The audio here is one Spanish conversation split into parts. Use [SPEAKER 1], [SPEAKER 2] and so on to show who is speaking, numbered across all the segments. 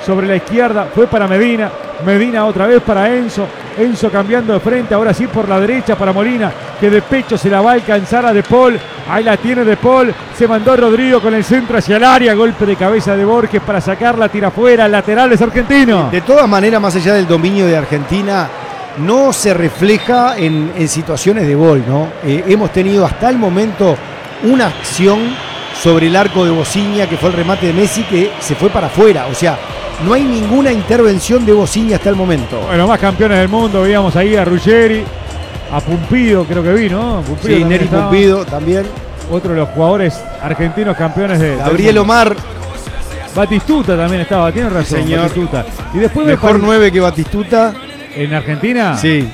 [SPEAKER 1] sobre la izquierda, fue para Medina, Medina otra vez para Enzo, Enzo cambiando de frente, ahora sí por la derecha para Molina, que de pecho se la va a alcanzar a De Paul, ahí la tiene De Paul, se mandó Rodrigo con el centro hacia el área, golpe de cabeza de Borges para sacarla, tira afuera, el lateral es argentino.
[SPEAKER 2] De todas maneras, más allá del dominio de Argentina, no se refleja en situaciones de gol, ¿no? Hemos tenido hasta el momento una acción sobre el arco de Bociña, que fue el remate de Messi, que se fue para afuera, o sea, no hay ninguna intervención de Bociña hasta el momento.
[SPEAKER 1] Bueno, más campeones del mundo, veíamos ahí a Ruggeri, a Pumpido, creo que vi, ¿no? Pumpido
[SPEAKER 2] sí, Neri Pumpido también.
[SPEAKER 1] Otro de los jugadores argentinos campeones de...
[SPEAKER 2] Gabriel Omar.
[SPEAKER 1] Batistuta también estaba, tiene razón,
[SPEAKER 2] señor.
[SPEAKER 1] Batistuta. Y después
[SPEAKER 2] mejor 9 que Batistuta.
[SPEAKER 1] ¿En Argentina?
[SPEAKER 2] Sí.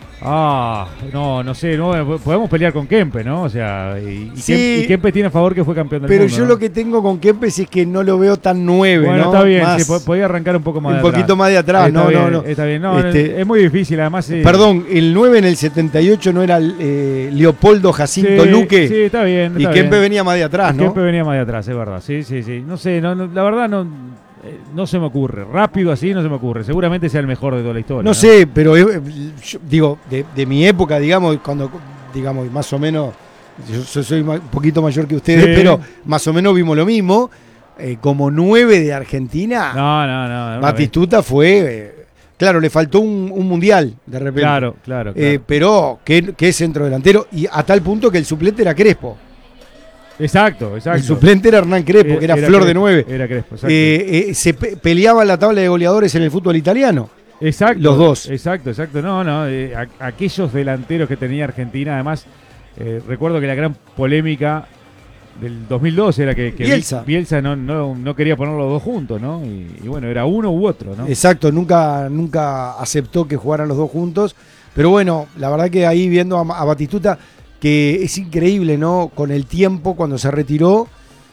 [SPEAKER 1] No sé, no, podemos pelear con Kempe, ¿no? O sea,
[SPEAKER 2] sí,
[SPEAKER 1] y Kempe tiene a favor que fue campeón del mundo.
[SPEAKER 2] Pero yo, ¿no? Lo que tengo con Kempe es que no lo veo tan 9,
[SPEAKER 1] bueno,
[SPEAKER 2] ¿no?
[SPEAKER 1] Está bien,
[SPEAKER 2] más,
[SPEAKER 1] sí, podía arrancar un poco más de atrás.
[SPEAKER 2] Un poquito más de atrás,
[SPEAKER 1] no. Está bien, es muy difícil, además.
[SPEAKER 2] Perdón, el 9 en el 78 no era Leopoldo Jacinto Luque.
[SPEAKER 1] Sí, está bien.
[SPEAKER 2] Y Kempe venía más de atrás, ¿no?
[SPEAKER 1] Kempe venía más de atrás, es verdad. Sí. No sé, la verdad no se me ocurre. Rápido así no se me ocurre. Seguramente sea el mejor de toda la historia.
[SPEAKER 2] No sé, pero yo digo, de mi época, digamos, cuando, digamos, más o menos, yo soy un poquito mayor que ustedes, pero más o menos vimos lo mismo. Como 9 de Argentina,
[SPEAKER 1] no.
[SPEAKER 2] Batistuta fue... claro, le faltó un mundial, de repente.
[SPEAKER 1] Claro.
[SPEAKER 2] Pero que es centrodelantero, y a tal punto que el suplente era Crespo.
[SPEAKER 1] Exacto.
[SPEAKER 2] El suplente era Hernán Crespo, que era flor
[SPEAKER 1] Crespo,
[SPEAKER 2] de 9.
[SPEAKER 1] Era Crespo, exacto.
[SPEAKER 2] Se peleaba en la tabla de goleadores en el fútbol italiano.
[SPEAKER 1] Exacto.
[SPEAKER 2] Los dos.
[SPEAKER 1] Exacto. No. Aquellos delanteros que tenía Argentina, además, recuerdo que la gran polémica del 2012 era que Bielsa no quería poner los dos juntos, ¿no? Y bueno, era uno u otro, ¿no?
[SPEAKER 2] Exacto, nunca aceptó que jugaran los dos juntos. Pero bueno, la verdad que ahí viendo a Batistuta, que es increíble, ¿no? Con el tiempo, cuando se retiró,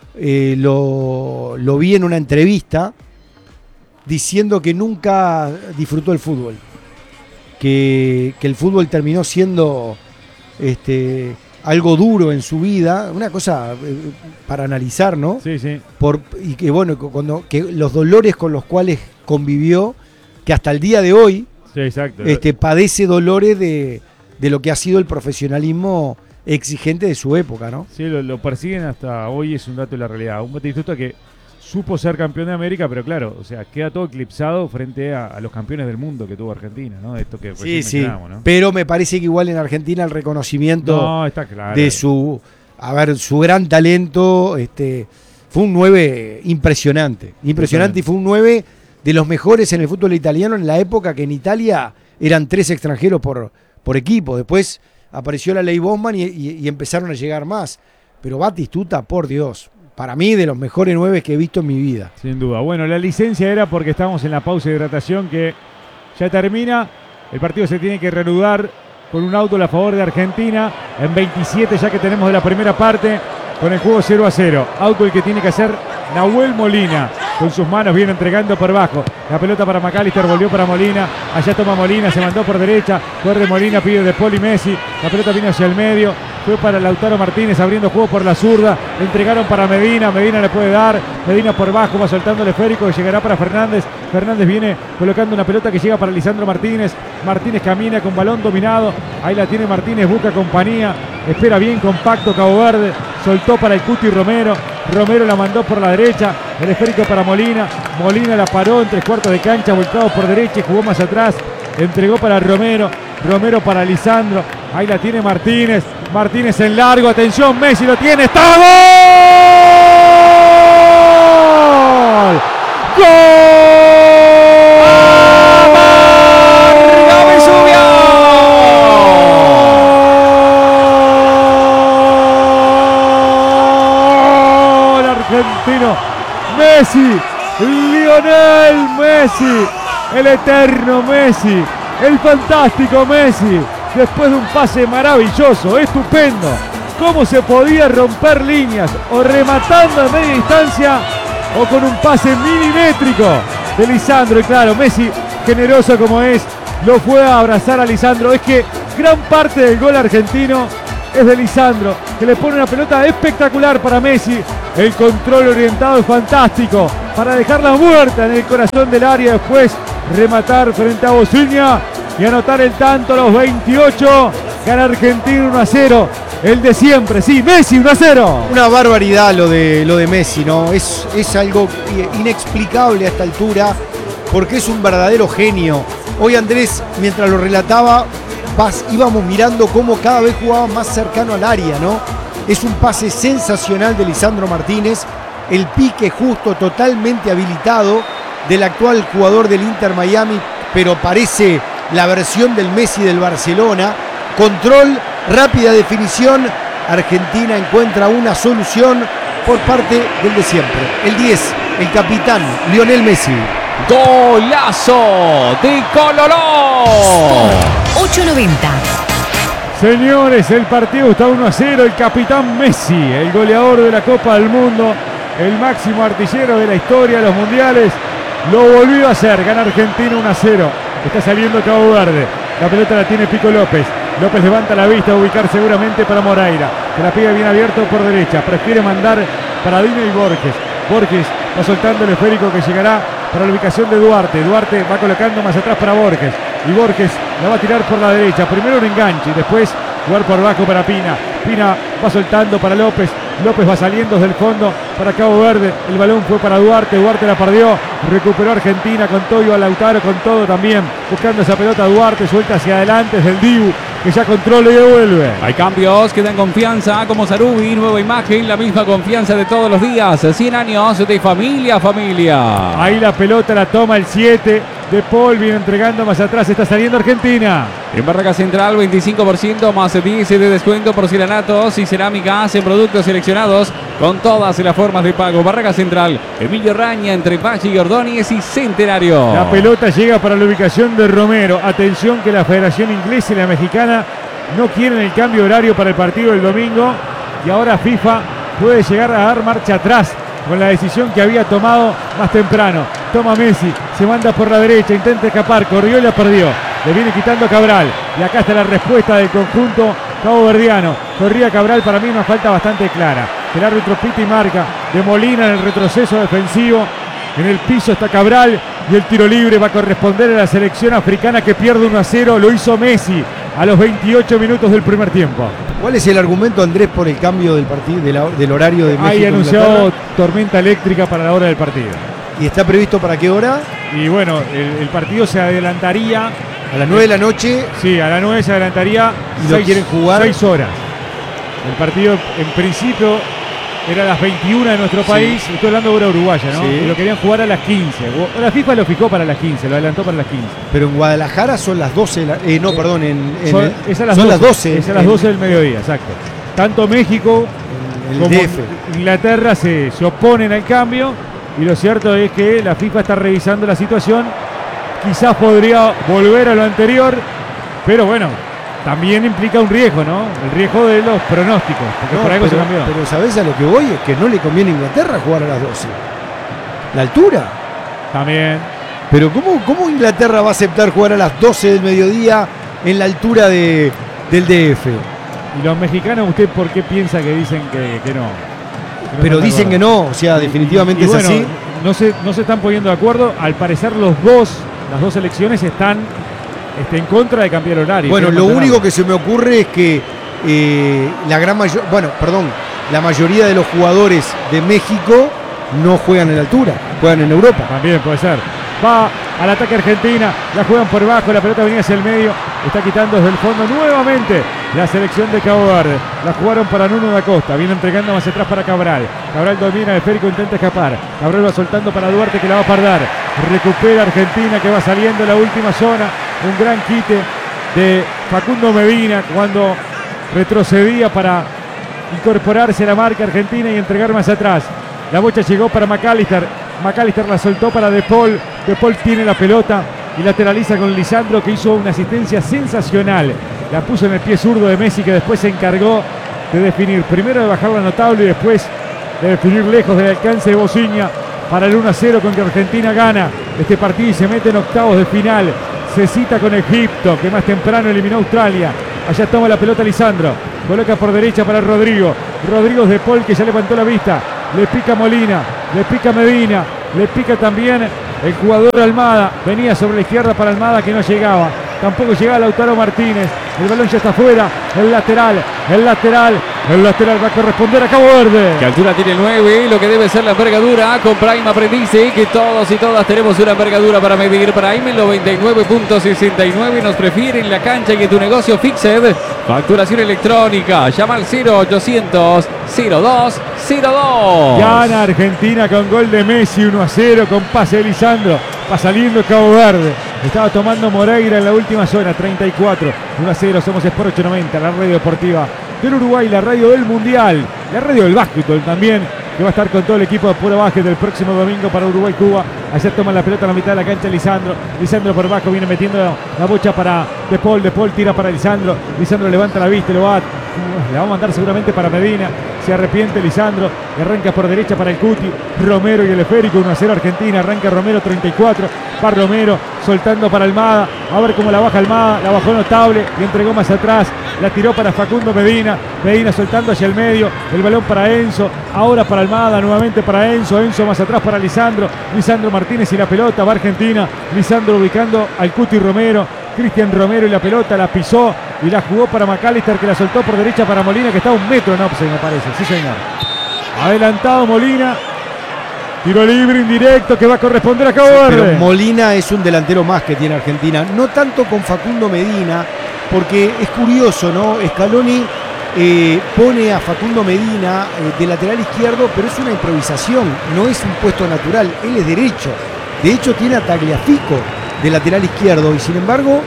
[SPEAKER 2] lo vi en una entrevista diciendo que nunca disfrutó el fútbol. Que el fútbol terminó siendo algo duro en su vida, una cosa para analizar, ¿no?
[SPEAKER 1] Sí.
[SPEAKER 2] Y que bueno, que los dolores con los cuales convivió, que hasta el día de hoy padece dolores de lo que ha sido el profesionalismo exigente de su época, ¿no?
[SPEAKER 1] Sí, lo persiguen hasta hoy, es un dato de la realidad. Un Batistuta que supo ser campeón de América, pero claro, o sea, queda todo eclipsado frente a los campeones del mundo que tuvo Argentina, ¿no? Esto que mencionamos, ¿no?
[SPEAKER 2] Pero me parece que igual en Argentina el reconocimiento
[SPEAKER 1] está claro,
[SPEAKER 2] de su gran talento, fue un 9 impresionante, y fue un 9 de los mejores en el fútbol italiano en la época que en Italia eran 3 extranjeros por equipo. Después apareció la ley Bosman y empezaron a llegar más. Pero Batistuta, por Dios, para mí de los mejores 9 que he visto en mi vida.
[SPEAKER 1] Sin duda. Bueno, la licencia era porque estamos en la pausa de hidratación que ya termina. El partido se tiene que reanudar con un auto a favor de Argentina en 27 ya que tenemos de la primera parte con el juego 0-0. Auto el que tiene que hacer Nahuel Molina. Con sus manos viene entregando por bajo. La pelota para McAllister, volvió para Molina. Allá toma Molina, se mandó por derecha. Corre Molina, pide De Paul y Messi. La pelota viene hacia el medio. Fue para Lautaro Martínez abriendo juego por la zurda. Entregaron para Medina. Medina le puede dar. Medina por bajo, va soltando el esférico que llegará para Fernández. Fernández viene colocando una pelota que llega para Lisandro Martínez. Martínez camina con balón dominado. Ahí la tiene Martínez, busca compañía. Espera bien compacto Cabo Verde. Soltó para el Cuti Romero. Romero la mandó por la derecha. El esférico para Molina. Molina la paró en 3/4 de cancha, volcado por derecha y jugó más atrás. Entregó para Romero. Romero para Lisandro. Ahí la tiene Martínez. Martínez en largo. Atención, Messi lo tiene. ¡Está gol! ¡Gol! Argentino. Messi. Lionel Messi. El eterno Messi. El fantástico Messi. Después de un pase maravilloso, estupendo. Cómo se podía romper líneas, o rematando a media distancia, o con un pase milimétrico de Lisandro. Y claro, Messi, generoso como es, lo fue a abrazar a Lisandro. Es que gran parte del gol argentino es de Lisandro. que le pone una pelota espectacular para Messi. El control orientado es fantástico para dejarla muerta en el corazón del área. Después rematar frente a Bosigna y anotar el tanto a los 28. Gana Argentina 1-0. El de siempre, sí, Messi 1-0.
[SPEAKER 2] Una barbaridad lo de Messi, ¿no? Es algo inexplicable a esta altura, porque es un verdadero genio. Hoy Andrés, mientras lo relataba, íbamos mirando cómo cada vez jugaba más cercano al área, ¿no? Es un pase sensacional de Lisandro Martínez, el pique justo, totalmente habilitado del actual jugador del Inter Miami, pero parece la versión del Messi del Barcelona. Control, rápida definición. Argentina encuentra una solución por parte del de siempre. El 10, el capitán, Lionel Messi.
[SPEAKER 3] ¡Golazo de Cololó!
[SPEAKER 4] 890.
[SPEAKER 1] Señores, el partido está 1-0. El capitán Messi, el goleador de la Copa del Mundo, el máximo artillero de la historia de los mundiales, lo volvió a hacer. Gana Argentina 1-0. Está saliendo Cabo Verde. La pelota la tiene Pico López. López levanta la vista a ubicar seguramente para Moreira, que la pega bien abierto por derecha. Prefiere mandar para Dina y Borges. Borges va soltando el esférico que llegará para la ubicación de Duarte. Duarte va colocando más atrás para Borges. Y Borges la va a tirar por la derecha. Primero un enganche y después jugar por abajo para Pina. Pina va soltando para López. López va saliendo desde el fondo para Cabo Verde. El balón fue para Duarte. Duarte la perdió. Recuperó Argentina con todo. Iba Lautaro con todo también. Buscando esa pelota. Duarte suelta hacia adelante desde el Dibu, que ya controla y devuelve.
[SPEAKER 3] Hay cambios que dan confianza, como Sarubi, nueva imagen, la misma confianza de todos los días. 100 años de familia a familia.
[SPEAKER 1] Ahí la pelota la toma el 7. De Paul viene entregando más atrás. Está saliendo Argentina.
[SPEAKER 3] En Barraca Central, 25% más 10 de descuento por porcelanatos y cerámicas en productos seleccionados con todas las formas de pago. Barraca Central, Emilio Raña, entre Valle y Ordóñez y Centenario.
[SPEAKER 1] La pelota llega para la ubicación de Romero. Atención que la Federación Inglesa y la Mexicana no quieren el cambio horario para el partido del domingo. Y ahora FIFA puede llegar a dar marcha atrás con la decisión que había tomado más temprano. Toma Messi, se manda por la derecha, intenta escapar, corrió y la perdió. Le viene quitando Cabral. Y acá está la respuesta del conjunto caboverdiano. Corría Cabral, para mí una falta bastante clara. El árbitro pita y marca. De Molina en el retroceso defensivo. En el piso está Cabral y el tiro libre va a corresponder a la selección africana, que pierde 1-0. Lo hizo Messi a los 28 minutos del primer tiempo.
[SPEAKER 2] ¿Cuál es el argumento, Andrés, por el cambio del partido, del horario de México?
[SPEAKER 1] Hay anunciado tormenta eléctrica para la hora del partido.
[SPEAKER 2] ¿Y está previsto para qué hora?
[SPEAKER 1] Y bueno, el partido se adelantaría.
[SPEAKER 2] A las 9 de la noche.
[SPEAKER 1] Sí, a las 9 se adelantaría.
[SPEAKER 2] ¿Y lo quieren jugar?
[SPEAKER 1] 6 horas. El partido en principio era a las 21 de nuestro país. Estoy hablando de hora uruguaya, ¿no?
[SPEAKER 2] Sí.
[SPEAKER 1] Y lo querían jugar a las 15. La FIFA lo fijó para las 15, lo adelantó para las 15.
[SPEAKER 2] Pero en Guadalajara son las 12. No, perdón.
[SPEAKER 1] Son
[SPEAKER 2] las 12.
[SPEAKER 1] Es a las 12 del mediodía, exacto. Tanto México como
[SPEAKER 2] DF.
[SPEAKER 1] Inglaterra se oponen al cambio. Y lo cierto es que la FIFA está revisando la situación. Quizás podría volver a lo anterior, pero bueno, también implica un riesgo, ¿no? El riesgo de los pronósticos, porque por algo se cambió.
[SPEAKER 2] Pero ¿sabés a lo que voy? Es que no le conviene a Inglaterra jugar a las 12. La altura.
[SPEAKER 1] También.
[SPEAKER 2] Pero ¿cómo Inglaterra va a aceptar jugar a las 12 del mediodía en la altura del DF?
[SPEAKER 1] ¿Y los mexicanos, usted por qué piensa que dicen que no?
[SPEAKER 2] Pero dicen que no, o sea, definitivamente es así.
[SPEAKER 1] No se están poniendo de acuerdo. Al parecer las dos selecciones están en contra de cambiar horario.
[SPEAKER 2] Bueno, lo único que se me ocurre es que la mayoría de los jugadores de México no juegan en altura, juegan en Europa.
[SPEAKER 1] También puede ser. Va al ataque Argentina, la juegan por bajo, la pelota venía hacia el medio, está quitando desde el fondo nuevamente la selección de Cabo Verde. La jugaron para Nuno da Costa, viene entregando más atrás para Cabral. Cabral domina, el esférico intenta escapar. Cabral va soltando para Duarte, que la va a pardar. Recupera Argentina, que va saliendo en la última zona. Un gran quite de Facundo Medina cuando retrocedía para incorporarse a la marca argentina y entregar más atrás. La bocha llegó para McAllister. McAllister la soltó para De Paul. De Paul tiene la pelota y lateraliza con Lisandro, que hizo una asistencia sensacional. La puso en el pie zurdo de Messi, que después se encargó de definir. Primero de bajarla notable y después de definir lejos del alcance de Bosigna para el 1-0 con que Argentina gana este partido y se mete en octavos de final. Se cita con Egipto, que más temprano eliminó a Australia. Allá toma la pelota Lisandro. Coloca por derecha para Rodrigo. Rodrigo de Paul que ya levantó la vista. Le pica Molina. Le pica Medina. Le pica también el jugador Almada. Venía sobre la izquierda para Almada que no llegaba. Tampoco llegaba Lautaro Martínez. El balón ya está afuera. El lateral va a corresponder a Cabo Verde.
[SPEAKER 3] ¿Qué altura tiene el 9? Lo que debe ser la envergadura. Con Prime aprendice que todos y todas tenemos una envergadura para medir. Prime 99.69. Nos prefiere en la cancha y en tu negocio Fixed. Facturación electrónica. Llama al 0800 0202.
[SPEAKER 1] Gana Argentina con gol de Messi 1-0 con pase de Lisandro. Va saliendo Cabo Verde. Estaba tomando Moreira en la última zona. 34. 1-0. Somos Sport 890. La radio deportiva del Uruguay. La radio del Mundial. La radio del básquetbol también. Que va a estar con todo el equipo de Puro Básquet del próximo domingo para Uruguay-Cuba. Allá toma la pelota en la mitad de la cancha Lisandro. Lisandro por abajo viene metiendo la bocha para De Paul. De Paul tira para Lisandro. Lisandro levanta la vista y le va a mandar seguramente para Medina. Se arrepiente Lisandro. Y arranca por derecha para el Cuti. Romero y el esférico. 1-0 Argentina. Arranca Romero 34. Va Romero soltando para Almada. A ver cómo la baja Almada. La bajó notable. Y entregó más atrás. La tiró para Facundo Medina. Medina soltando hacia el medio. El balón para Enzo. Ahora para Almada. Nuevamente para Enzo. Enzo más atrás para Lisandro. Lisandro Martínez y la pelota. Va Argentina. Lisandro ubicando al Cuti Romero. Cristian Romero y la pelota la pisó y la jugó para McAllister que la soltó por derecha para Molina que está a 1 metro en offside me parece. Sí señor. Adelantado Molina. Tiro libre indirecto que va a corresponder a Cabo Verde.
[SPEAKER 2] Pero Molina es un delantero más que tiene Argentina. No tanto con Facundo Medina, porque es curioso, ¿no? Scaloni pone a Facundo Medina de lateral izquierdo, pero es una improvisación, no es un puesto natural. Él es derecho. De hecho tiene a Tagliafico de lateral izquierdo y sin embargo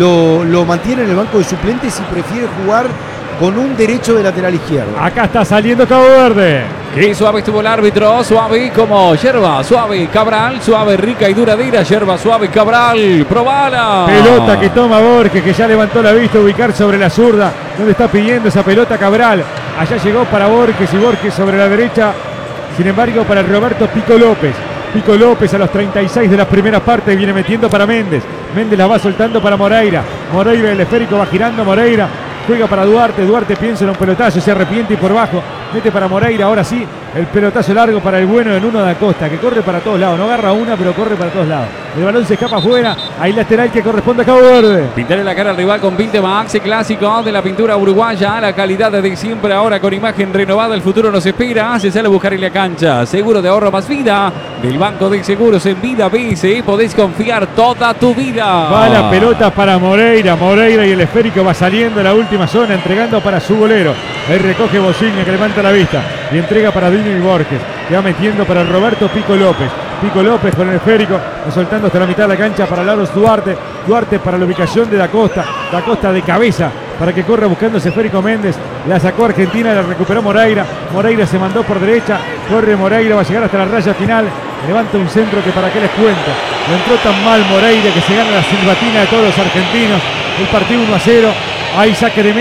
[SPEAKER 2] lo mantiene en el banco de suplentes y prefiere jugar con un derecho de lateral izquierdo.
[SPEAKER 1] Acá está saliendo Cabo Verde.
[SPEAKER 3] Qué suave estuvo el árbitro, suave como yerba, suave Cabral, suave rica y duradera, yerba suave Cabral, probala.
[SPEAKER 1] Pelota que toma Borges que ya levantó la vista, ubicar sobre la zurda, donde está pidiendo esa pelota Cabral. Allá llegó para Borges y Borges sobre la derecha, sin embargo para Roberto Pico López. Pico López a los 36 de la primera parte viene metiendo para Méndez. Méndez la va soltando para Moreira. Moreira el esférico va girando Moreira. Juega para Duarte. Duarte piensa en un pelotazo. Se arrepiente y por bajo. Mete para Moreira. Ahora sí. El pelotazo largo para el bueno de Nuno da Costa. Que corre para todos lados. No agarra una pero corre para todos lados. El balón se escapa afuera. Hay lateral que corresponde a Cabo Verde.
[SPEAKER 3] Pintarle la cara al rival con Pinte Max. Clásico de la pintura uruguaya. La calidad de siempre. Ahora con imagen renovada. El futuro nos espera. Se sale a buscar en la cancha. Seguro de ahorro más vida. Del Banco de Seguros en Vida BC. Podés confiar toda tu vida.
[SPEAKER 1] Va la pelota para Moreira. Moreira y el esférico va saliendo a la última zona. Entregando para su golero. Ahí recoge Bociña que levanta la vista. Y entrega para Dino y Borges. Que va metiendo para Roberto Pico López. Pico López con el esférico. Soltando hasta la mitad de la cancha para Laros Duarte. Duarte para la ubicación de Da Costa. Da Costa de cabeza para que corra buscando ese esférico Méndez. La sacó Argentina, la recuperó Moreira. Moreira se mandó por derecha. Corre Moreira, va a llegar hasta la raya final. Levanta un centro que para qué les cuento. No entró tan mal Moreira que se gana la silbatina de todos los argentinos. El partido 1-0. Hay saque de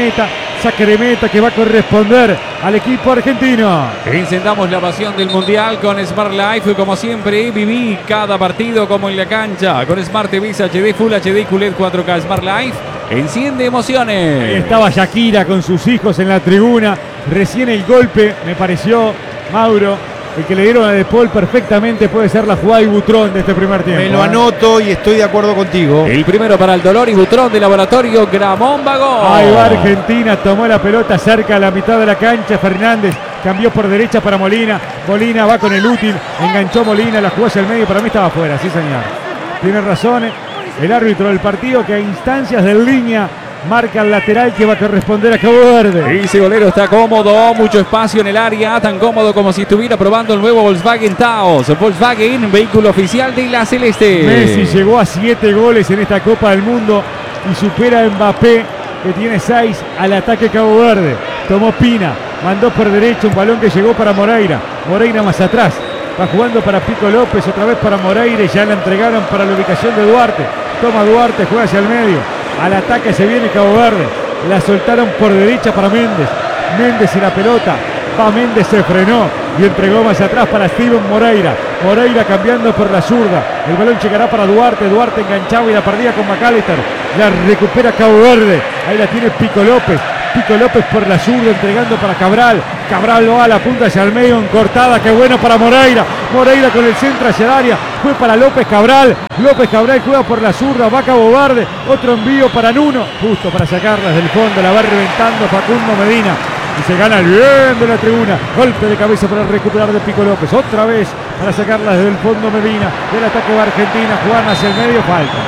[SPEAKER 1] meta que va a corresponder al equipo argentino.
[SPEAKER 3] Encendamos la pasión del Mundial con Smart Life. Como siempre, viví cada partido como en la cancha. Con Smart TV HD, Full HD, QLED 4K. Smart Life enciende emociones.
[SPEAKER 1] Ahí estaba Shakira con sus hijos en la tribuna. Recién el golpe, me pareció, Mauro, el que le dieron a De Paul perfectamente puede ser la jugada de Butrón de este primer tiempo.
[SPEAKER 2] Me lo anoto y estoy de acuerdo contigo.
[SPEAKER 3] El primero para el dolor y Butrón de Laboratorio Gramón Vago.
[SPEAKER 1] Ahí va Argentina, tomó la pelota cerca a la mitad de la cancha. Fernández cambió por derecha para Molina. Molina va con el útil, enganchó Molina, la jugó hacia el medio. Para mí estaba afuera, sí señor. Tiene razón el árbitro del partido que a instancias de línea marca el lateral que va a corresponder a Cabo Verde.
[SPEAKER 3] Ese golero está cómodo, mucho espacio en el área, tan cómodo como si estuviera probando el nuevo Volkswagen Taos. Volkswagen, vehículo oficial de la Celeste.
[SPEAKER 1] Messi llegó a 7 goles en esta Copa del Mundo y supera a Mbappé, que tiene 6 al ataque Cabo Verde. Tomó Pina, mandó por derecha un balón que llegó para Moreira. Moreira más atrás, va jugando para Pico López, otra vez para Moreira y ya la entregaron para la ubicación de Duarte. Toma Duarte, juega hacia el medio. Al ataque se viene Cabo Verde. La soltaron por derecha para Méndez. Méndez y la pelota. Va Méndez, se frenó y entregó más atrás para Steven Moreira. Moreira cambiando por la zurda. El balón llegará para Duarte. Duarte enganchado y la perdía con McAllister. La recupera Cabo Verde. Ahí la tiene Pico López. Pico López por la zurda entregando para Cabral. Cabral va a la punta hacia el medio en cortada. Qué bueno para Moreira. Moreira con el centro hacia el área. Fue para López Cabral. López Cabral juega por la zurda. Va Cabo Verde. Otro envío para Nuno. Justo para sacarla desde el fondo. La va reventando Facundo Medina. Y se gana el bien de la tribuna. Golpe de cabeza para recuperar de Pico López. Otra vez para sacarla desde el fondo Medina. Del ataque va Argentina. Juan hacia el medio.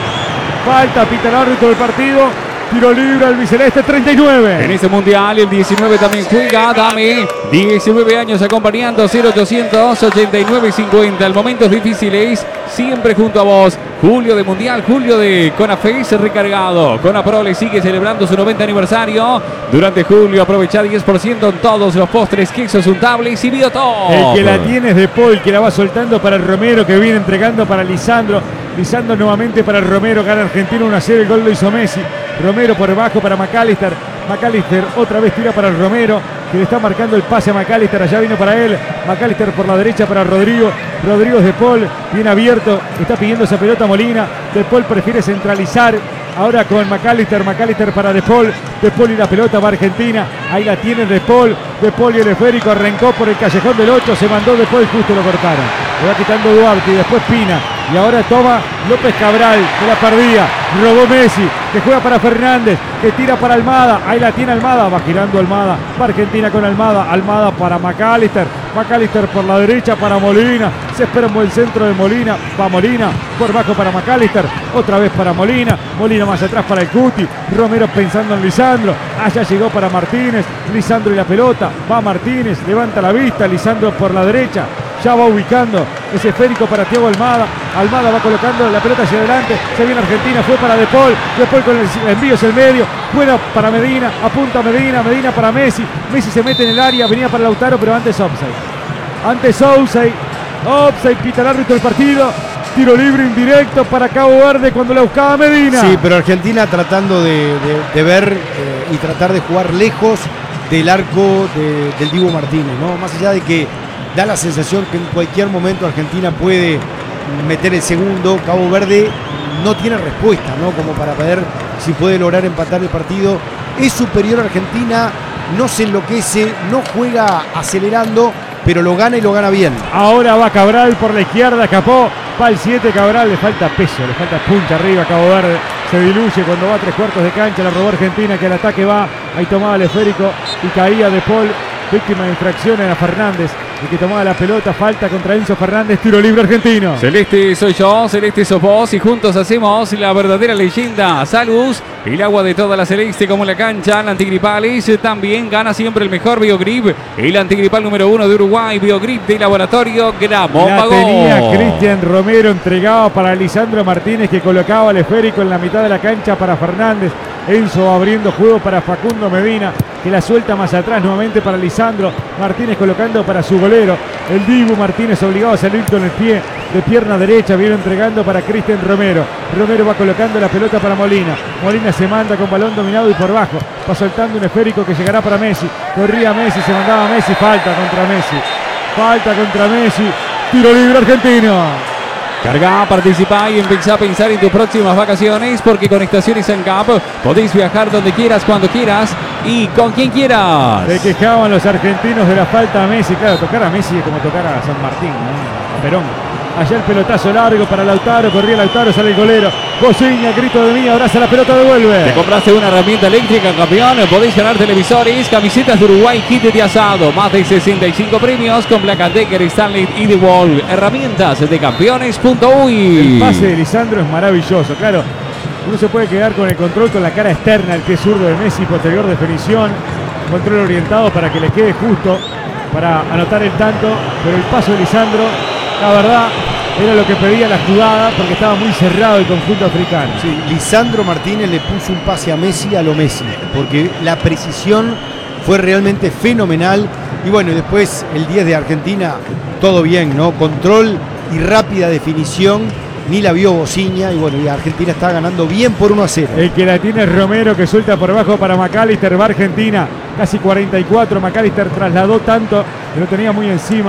[SPEAKER 1] Falta. Pita el árbitro del partido. Tiro libre al biceleste, 39.
[SPEAKER 3] En este mundial el 19 también juega Dame. 19 años acompañando 0800 89 50. En momentos difíciles, siempre junto a vos. Julio de Mundial, Julio de Conaface recargado. Conapro le sigue celebrando su 90 aniversario. Durante julio aprovecha 10% en todos los postres, quesos untables y Biotop.
[SPEAKER 1] El que la tiene es De Paul, que la va soltando para Romero, que viene entregando para Lisandro. Lisandro nuevamente para Romero, gana Argentina 1-0, el gol lo hizo Messi. Romero por bajo para McAllister. McAllister otra vez tira para Romero, que le está marcando el pase a McAllister. Allá vino para él. McAllister por la derecha para Rodrigo. Rodrigo es De Paul, bien abierto. Está pidiendo esa pelota Molina. De Paul prefiere centralizar. Ahora con McAllister. McAllister para De Paul. De Paul y la pelota va Argentina. Ahí la tiene De Paul. De Paul y el esférico arrancó por el callejón del 8. Se mandó De Paul, justo lo cortaron. Le va quitando Duarte y después Pina. Y ahora toma López Cabral, que la perdía. Robó Messi, que juega para Fernández, que tira para Almada. Ahí la tiene Almada, va girando Almada. Va Argentina con Almada. Almada para McAllister. McAllister por la derecha para Molina. Se espera un buen centro de Molina. Va Molina, por bajo para McAllister. Otra vez para Molina. Molina más atrás para el Cuti. Romero pensando en Lisandro. Allá llegó para Martínez. Lisandro y la pelota. Va Martínez, levanta la vista. Lisandro por la derecha. Ya va ubicando ese esférico para Thiago Almada. Almada va colocando la pelota hacia adelante. Se viene Argentina, fue para De Paul. De Paul con el envío hacia el medio. Juega para Medina, apunta Medina. Medina para Messi. Messi se mete en el área, venía para Lautaro, pero antes offside. Antes offside. Offside, pita el árbitro del partido. Tiro libre indirecto para Cabo Verde cuando la buscaba Medina.
[SPEAKER 2] Sí, pero Argentina tratando de ver y tratar de jugar lejos del arco del Dibu Martínez, ¿no? Más allá de que da la sensación que en cualquier momento Argentina puede meter el segundo. Cabo Verde no tiene respuesta, ¿no? Como para ver si puede lograr empatar el partido. Es superior a Argentina, no se enloquece, no juega acelerando, pero lo gana y lo gana bien.
[SPEAKER 1] Ahora va Cabral por la izquierda, escapó. Va el 7 Cabral, le falta peso, le falta punta arriba a Cabo Verde. Se diluye cuando va a 3/4 de cancha, la robó Argentina, que al ataque va. Ahí tomaba el esférico y caía De Paul. Víctima de infracción era Fernández, el que tomaba la pelota. Falta contra Enzo Fernández, tiro libre argentino.
[SPEAKER 3] Celeste soy yo, celeste sos vos y juntos hacemos la verdadera leyenda. Salus, el agua de toda la celeste como la cancha. La antigripales también gana siempre el mejor Biogrip. El antigripal número 1 de Uruguay, Biogrip de Laboratorio Gramón.
[SPEAKER 1] La tenía Cristian Romero, entregaba para Lisandro Martínez, que colocaba el esférico en la mitad de la cancha para Fernández. Enzo abriendo juego para Facundo Medina, que la suelta más atrás nuevamente para Lisandro Martínez, colocando para su golero, el Dibu Martínez, obligado a salir con el pie de pierna derecha. Viene entregando para Cristian Romero. Romero va colocando la pelota para Molina. Molina se manda con balón dominado y por bajo. Va soltando un esférico que llegará para Messi. Corría Messi, se mandaba Messi. Falta contra Messi. Falta contra Messi. Tiro libre argentino.
[SPEAKER 3] Carga, participa y empezá a pensar en tus próximas vacaciones, porque con Estaciones ANCAP podéis viajar donde quieras, cuando quieras y con quien quieras.
[SPEAKER 1] Se quejaban los argentinos de la falta a Messi. Claro, tocar a Messi es como tocar a San Martín, ¿no? A Perón. Allá el pelotazo largo para Lautaro, corría Lautaro, sale el golero. Bociña, grito de mí, abraza la pelota, devuelve.
[SPEAKER 3] Te compraste una herramienta eléctrica, campeón. Podéis ganar televisores, camisetas de Uruguay, kit de asado. Más de 65 premios con Black & Decker, Stanley y The Wall. Herramientas de campeones.uy.
[SPEAKER 1] El pase de Lisandro es maravilloso, claro. Uno se puede quedar con el control con la cara externa, el pie zurdo de Messi, posterior definición. Control orientado para que le quede justo para anotar el tanto. Pero el paso de Lisandro, la verdad, era lo que pedía la jugada, porque estaba muy cerrado el conjunto africano.
[SPEAKER 2] Sí, Lisandro Martínez le puso un pase a Messi a lo Messi, porque la precisión fue realmente fenomenal. Y bueno, después el 10 de Argentina, todo bien, ¿no? Control y rápida definición, ni la vio Bociña. Y bueno, y Argentina está ganando bien por 1-0.
[SPEAKER 1] El que la tiene es Romero, que suelta por abajo para McAllister. Va Argentina, casi 44. McAllister trasladó tanto que lo tenía muy encima.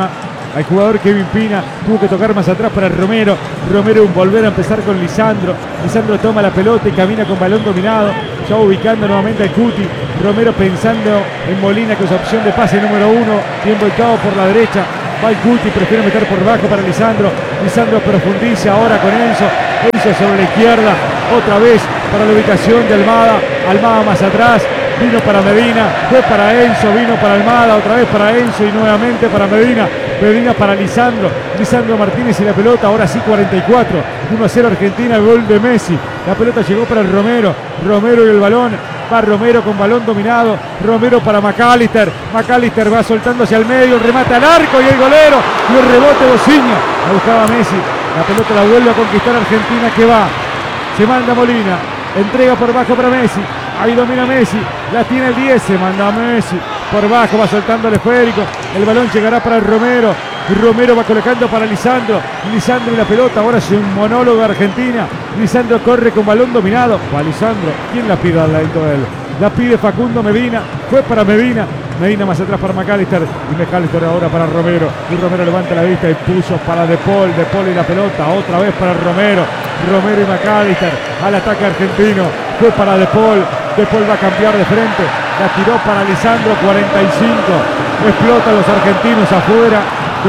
[SPEAKER 1] al jugador Kevin Pina. Tuvo que tocar más atrás para Romero. Romero volver a empezar con Lisandro. Lisandro toma la pelota y camina con balón dominado. Ya ubicando nuevamente al Cuti. Romero pensando en Molina, que es opción de pase número 1. Bien volcado por la derecha. Va el Cuti, prefiere meter por bajo para Lisandro. Lisandro profundiza ahora con Enzo. Enzo sobre la izquierda. Otra vez para la ubicación de Almada. Almada más atrás. Vino para Medina, fue para Enzo, vino para Almada, otra vez para Enzo y nuevamente para Medina. Medina para Lisandro. Lisandro Martínez y la pelota, ahora sí 44. 1-0 Argentina, gol de Messi. La pelota llegó para el Romero. Romero y el balón. Va Romero con balón dominado. Romero para McAllister. McAllister va soltando hacia el medio, remata al arco y el golero. Y el rebote Bociña. La buscaba Messi. La pelota la vuelve a conquistar Argentina, que va. Se manda Molina. Entrega por bajo para Messi. Ahí domina Messi, la tiene el 10, se manda a Messi, por bajo va soltando el esférico, el balón llegará para el Romero, Romero va colocando para Lisandro, Lisandro y la pelota, ahora es un monólogo de Argentina, Lisandro corre con balón dominado, va Lisandro, ¿quién la pide al lado de él? La pide Facundo Medina, fue para Medina, Medina más atrás para McAllister, y McAllister ahora para Romero, y Romero levanta la vista y puso para De Paul y la pelota, otra vez para Romero, Romero y McAllister, al ataque argentino, fue para De Paul va a cambiar de frente, la tiró para Lisandro, 45, explotan los argentinos afuera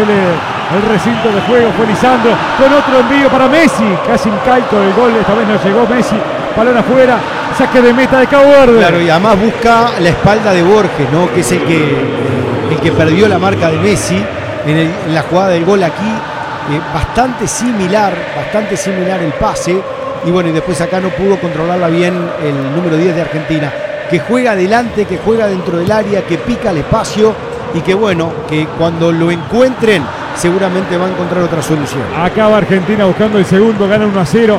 [SPEAKER 1] del recinto de juego, fue Lisandro, con otro envío para Messi, casi un calco del gol, esta vez no llegó Messi, balón afuera, saque de meta de Cabo Verde.
[SPEAKER 2] Claro, y además busca la espalda de Borges, ¿no? Que es el que perdió la marca de Messi en la jugada del gol aquí, bastante similar el pase. Y bueno, y después acá no pudo controlarla bien el número 10 de Argentina, que juega adelante, que juega dentro del área, que pica el espacio y que bueno, que cuando lo encuentren seguramente va a encontrar otra solución.
[SPEAKER 1] Acaba Argentina buscando el segundo, gana 1-0,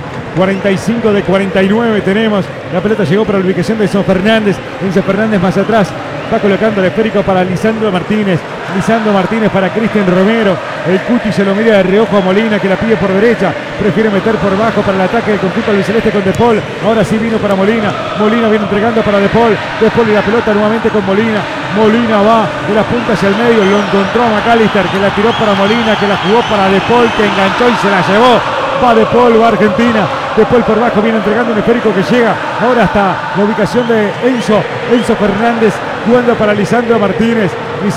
[SPEAKER 1] 45 de 49 tenemos. La pelota llegó para la ubicación de Enzo Fernández más atrás. Va colocando el esférico para Lisandro Martínez. Lisandro Martínez para Cristian Romero. El Cuti se lo mira de reojo a Molina, que la pide por derecha. Prefiere meter por bajo para el ataque del conjunto albiceleste con De Paul. Ahora sí vino para Molina. Molina viene entregando para De Paul. De Paul y la pelota nuevamente con Molina. Molina va de la punta hacia el medio. Lo encontró a McAllister, que la tiró para Molina, que la jugó para De Paul, que enganchó y se la llevó. Va De Paul, va Argentina. De Paul por bajo viene entregando un esférico que llega ahora hasta la ubicación de Enzo Fernández, jugando para Lisandro Martínez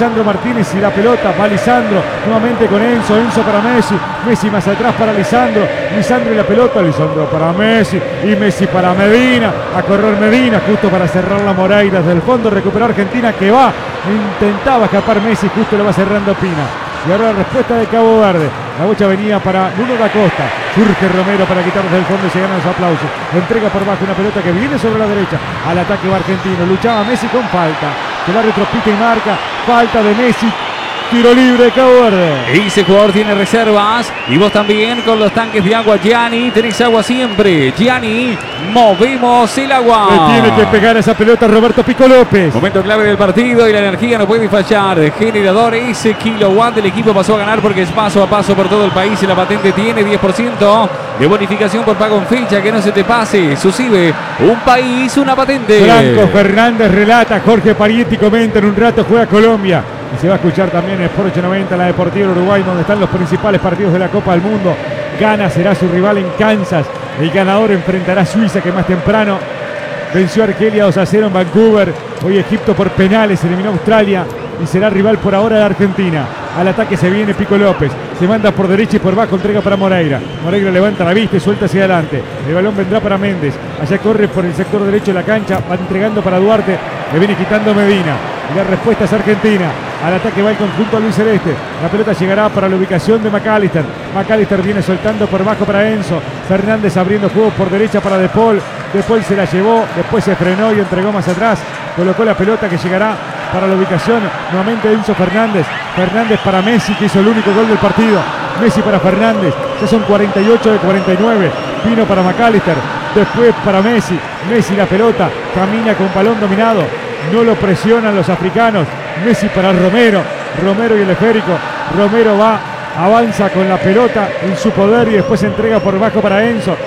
[SPEAKER 1] y la pelota, va Lisandro nuevamente con Enzo para Messi más atrás para Lisandro y la pelota, Lisandro para Messi y Messi para Medina, a correr Medina justo para cerrar la Moreira desde el fondo, recuperó Argentina, que va, intentaba escapar Messi, justo lo va cerrando Pina. Y ahora la respuesta de Cabo Verde. La bocha venía para Nuno da Costa. Surge Romero para quitar desde el fondo y se ganan los aplausos. Entrega por bajo una pelota que viene sobre la derecha. Al ataque va Argentino. Luchaba Messi con falta. El árbitro pita y marca. Falta de Messi. Tiro libre de Cabo Verde.
[SPEAKER 3] Ese jugador tiene reservas. Y vos también con los tanques de agua Gianni. Tenés agua siempre. Gianni, movemos el agua.
[SPEAKER 1] Le tiene que pegar esa pelota Roberto Pico López.
[SPEAKER 3] Momento clave del partido y la energía no puede fallar. Generador, ese kilowatt del equipo pasó a ganar porque es paso a paso por todo el país y la patente tiene 10% de bonificación por pago en fecha. Que no se te pase. Sucibe un país, una patente.
[SPEAKER 1] Franco Fernández relata. Jorge Parietti comenta. En un rato juega Colombia. Y se va a escuchar también en Sport 890, la Deportiva Uruguay, donde están los principales partidos de la Copa del Mundo. Ghana será su rival en Kansas. El ganador enfrentará a Suiza, que más temprano venció a Argelia 2-0 en Vancouver. Hoy Egipto por penales eliminó a Australia y será rival por ahora de Argentina. Al ataque se viene Pico López. Se manda por derecha y por bajo, entrega para Moreira. Moreira levanta la vista y suelta hacia adelante. El balón vendrá para Méndez. Allá corre por el sector derecho de la cancha. Va entregando para Duarte. Le viene quitando Medina. Y la respuesta es Argentina. Al ataque va el conjunto albiceleste. La pelota llegará para la ubicación de McAllister. McAllister viene soltando por bajo para Enzo. Fernández abriendo juego por derecha para De Paul. De Paul se la llevó. Después se frenó y entregó más atrás. Colocó la pelota que llegará para la ubicación nuevamente de Enzo Fernández. Fernández para Messi, que hizo el único gol del partido. Messi para Fernández. Ya son 48 de 49. Vino para McAllister. Después para Messi. Messi la pelota. Camina con balón dominado. No lo presionan los africanos. Messi para Romero. Romero y el esférico. Romero va, avanza con la pelota en su poder y después entrega por bajo para Enzo.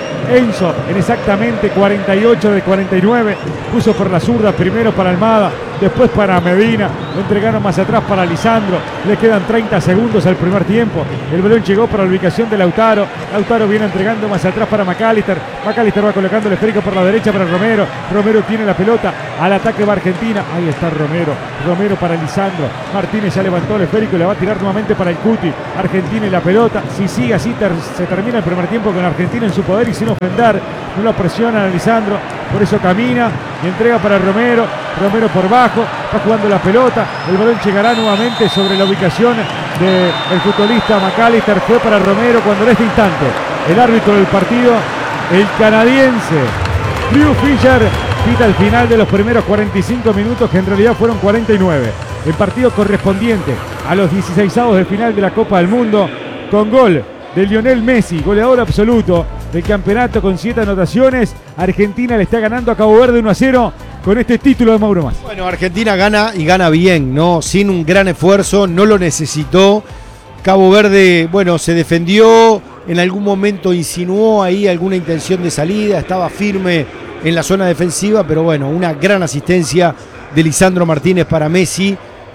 [SPEAKER 1] Enzo en exactamente 48 de 49. Puso por la zurda, primero para Almada, después para Medina. Lo entregaron más atrás para Lisandro. Le quedan 30 segundos al primer tiempo. El balón llegó para la ubicación de Lautaro. Lautaro viene entregando más atrás para McAllister. McAllister va colocando el esférico por la derecha para Romero. Romero tiene la pelota. Al ataque va Argentina. Ahí está Romero. Romero para Lisandro. Martínez ya levantó el esférico y le va a tirar nuevamente para el Cuti. Argentina y la pelota. Si sigue así se termina el primer tiempo con Argentina en su poder y sin ofender. No lo presionan a Lisandro. Por eso camina y entrega para Romero. Romero por bajo. Va jugando la pelota. El balón llegará nuevamente sobre la ubicación del futbolista McAllister. Fue para Romero cuando en este instante el árbitro del partido, el canadiense Drew Fisher, pita el final de los primeros 45 minutos, que en realidad fueron 49. El partido correspondiente a los 16avos de final de la Copa del Mundo, con gol de Lionel Messi, goleador absoluto del campeonato con 7 anotaciones. Argentina le está ganando a Cabo Verde 1-0 con este título de Mauro Mas.
[SPEAKER 2] Bueno, Argentina gana y gana bien, ¿no? Sin un gran esfuerzo, no lo necesitó. Cabo Verde, bueno, se defendió, en algún momento insinuó ahí alguna intención de salida, estaba firme en la zona defensiva, pero bueno, una gran asistencia de Lisandro Martínez para Messi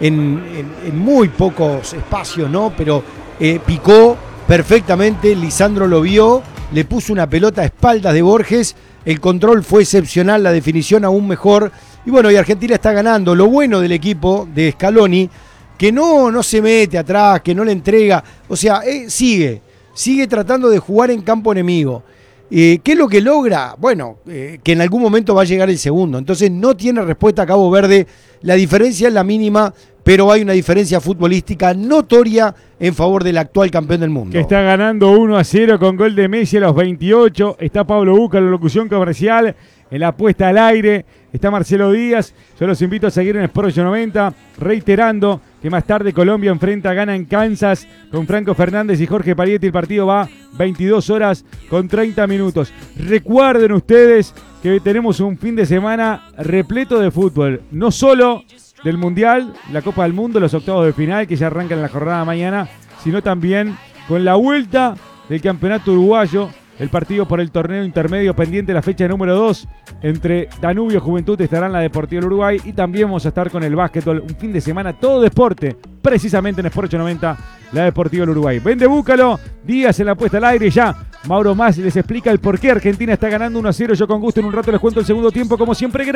[SPEAKER 2] en muy pocos espacios, ¿no? Pero picó perfectamente, Lisandro lo vio, le puso una pelota a espaldas de Borges, el control fue excepcional, la definición aún mejor, y bueno, y Argentina está ganando. Lo bueno del equipo de Scaloni, que no se mete atrás, que no le entrega, o sea, sigue tratando de jugar en campo enemigo. ¿Qué es lo que logra? Bueno, que en algún momento va a llegar el segundo, entonces no tiene respuesta a Cabo Verde, la diferencia es la mínima, pero hay una diferencia futbolística notoria en favor del actual campeón del mundo.
[SPEAKER 1] Que está ganando 1-0 con gol de Messi a los 28. Está Pablo Buca en la locución comercial, en la puesta al aire. Está Marcelo Díaz. Yo los invito a seguir en Sport 890, reiterando que más tarde Colombia enfrenta a Ghana en Kansas con Franco Fernández y Jorge Parietti. El partido va 22 horas con 30 minutos. Recuerden ustedes que tenemos un fin de semana repleto de fútbol. No solo del Mundial, la Copa del Mundo, los octavos de final que ya arrancan en la jornada de mañana, sino también con la vuelta del campeonato uruguayo, el partido por el torneo intermedio pendiente, la fecha número 2 entre Danubio y Juventud estará en la Deportiva del Uruguay, y también vamos a estar con el básquetbol, un fin de semana todo deporte, precisamente en Sport 890, la Deportiva del Uruguay. Vende Búcalo, Díaz en la puesta al aire ya. Mauro Mas les explica el por qué Argentina está ganando 1-0. Yo con gusto en un rato les cuento el segundo tiempo, como siempre.